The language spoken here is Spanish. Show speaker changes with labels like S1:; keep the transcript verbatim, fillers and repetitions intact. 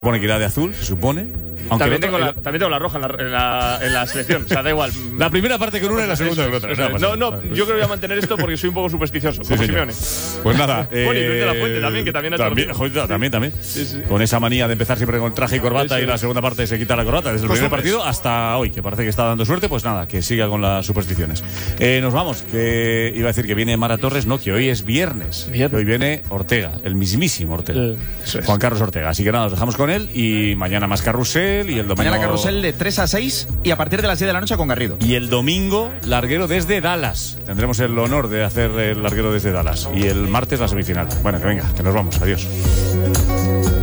S1: Supone que irá de azul, se supone. Aunque
S2: también,
S1: otro,
S2: tengo la,
S1: el,
S2: también tengo la roja en la, en, la, en la selección. O sea, da igual.
S1: La primera parte con una y la segunda con otra.
S2: Eso es, no, no, yo creo que voy a mantener esto porque soy un poco supersticioso. Sí, como Simeone.
S1: Pues nada.
S2: Eh, bueno, y Luis de la Fuente también, que también ha hecho
S1: también,
S2: lo
S1: joder, también, también.
S2: Sí, sí.
S1: Con esa manía de empezar siempre con traje y corbata sí, sí. y la segunda parte se quita la corbata. Desde el primer partido hasta hoy, que parece que está dando suerte, pues nada, que siga con las supersticiones. Eh, nos vamos, que iba a decir que viene Mara Torres, no, que hoy es viernes. viernes. Que hoy viene Ortega, el mismísimo Ortega. Eh, es. Juan Carlos Ortega. Así que nada, nos dejamos con él y mañana más carrusel y el domingo.
S3: Mañana carrusel de tres a seis y a partir de las diez de la noche con Garrido.
S1: Y el domingo, larguero desde Dallas. Tendremos el honor de hacer el larguero desde Dallas. Y el martes la semifinal. Bueno, que venga, que nos vamos. Adiós.